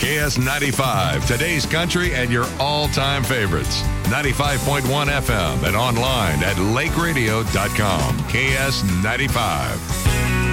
KS95, today's country and your all-time favorites. 95.1 FM and online at lakeradio.com. KS95.